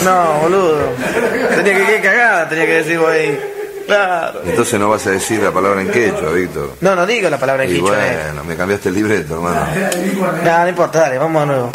No, boludo. Tenía que cagada, tenía que decir vos ahí. Claro. Entonces no vas a decir la palabra en quechua, Víctor. No digo la palabra en Y quichua. bueno, me cambiaste el libreto, hermano. No importa, dale, vamos de nuevo.